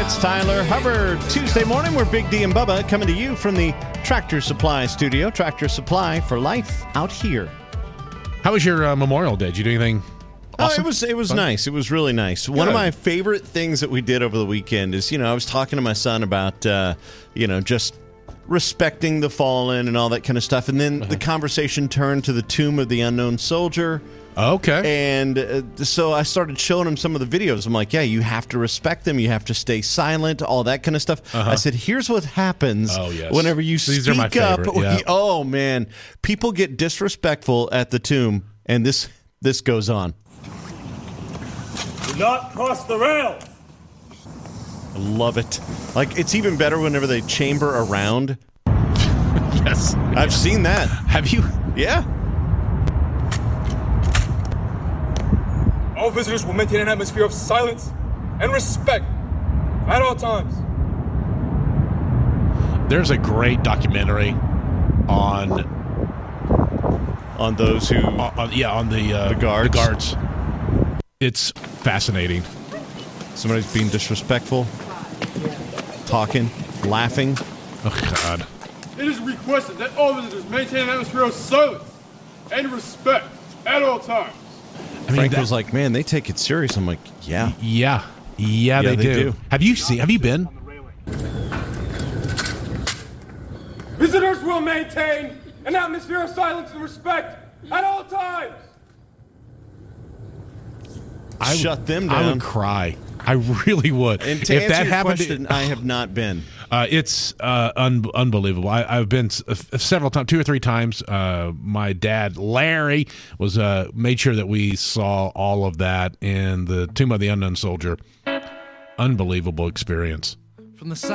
It's Tyler Hubbard. Tuesday morning, we're Big D and Bubba coming to you from the Tractor Supply studio. Tractor Supply for life out here. How was your Memorial Day? Did you do anything awesome? Oh, it was nice. It was really nice. One of my favorite things that we did over the weekend is, I was talking to my son about, just respecting the fallen and all that kind of stuff. And then the conversation turned to the Tomb of the Unknown Soldier. Okay. And so I started showing him some of the videos. I'm like, yeah, you have to respect them. You have to stay silent, all that kind of stuff. I said, here's what happens whenever you These speak are my favorite, up. yeah. Oh, man. People get disrespectful at the tomb, and this goes on. Do not cross the rail. I love it. Like, it's even better whenever they chamber around. Yes. I've seen that. Have you? Yeah. All visitors will maintain an atmosphere of silence and respect at all times. There's a great documentary on those who... on the guards. The guards. It's fascinating. Somebody's being disrespectful, talking, laughing. Oh, God. It is requested that all visitors maintain an atmosphere of silence and respect at all times. Frank was like, man, they take it serious. I'm like, yeah. Yeah, they do. Have you been? Visitors will maintain an atmosphere of silence and respect at all times. Shut them down. I would cry. I really would. And to if answer that your happened, question, I have not been. It's unbelievable. I've been several times, 2 or 3 times. My dad, Larry, was made sure that we saw all of that in the Tomb of the Unknown Soldier. Unbelievable experience. From the